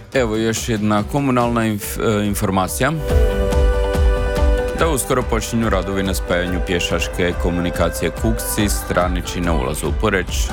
Evo još jedna komunalna informacija. Da uskoro počinju radovi na spajanju pješačke komunikacije Kukci, Stranići na ulazu u Poreč.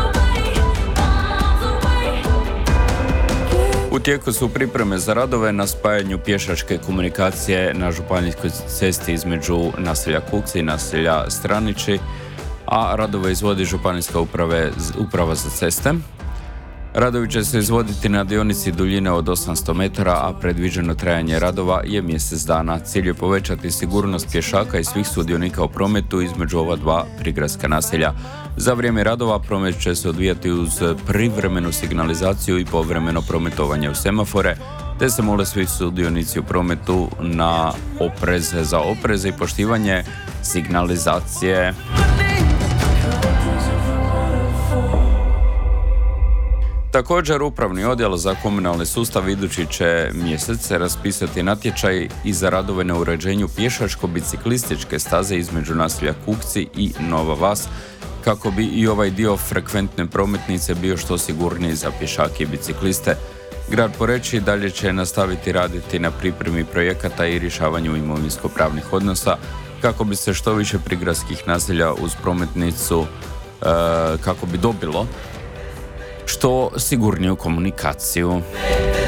U tijeku su pripreme za radove na spajanju pješačke komunikacije na županijskoj cesti između naselja Kukci i naselja Stranići, a radove izvodi županijska uprava za ceste. Radovi će se izvoditi na dionici duljine od 800 metara, a predviđeno trajanje radova je mjesec dana. Cilj je povećati sigurnost pješaka i svih sudionika u prometu između ova dva prigradska naselja. Za vrijeme radova promet će se odvijati uz privremenu signalizaciju i povremeno prometovanje u semafore, te se mole svi sudionici u prometu na oprez i poštivanje signalizacije. Također, Upravni odjel za komunalni sustav idući će mjesec raspisati natječaj i za radove na uređenju pješačko-biciklističke staze između naselja Kukci i Nova Vas, kako bi i ovaj dio frekventne prometnice bio što sigurniji za pješake i bicikliste. Grad Poreč dalje će nastaviti raditi na pripremi projekata i rješavanju imovinsko-pravnih odnosa, kako bi se što više prigradskih naselja uz prometnicu kako bi dobilo što sigurniju komunikaciju.